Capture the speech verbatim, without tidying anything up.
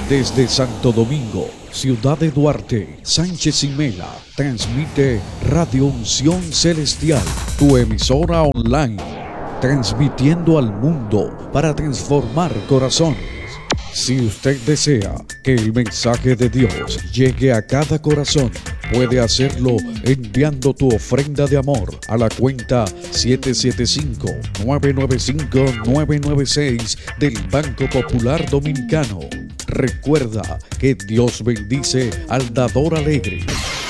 Desde Santo Domingo, Ciudad de Duarte, Sánchez y Mela, transmite Radio Unción Celestial, tu emisora online, transmitiendo al mundo para transformar corazones. Si usted desea que el mensaje de Dios llegue a cada corazón, puede hacerlo enviando tu ofrenda de amor a la cuenta siete siete cinco, nueve nueve cinco, nueve nueve seis del Banco Popular Dominicano. Recuerda que Dios bendice al dador alegre.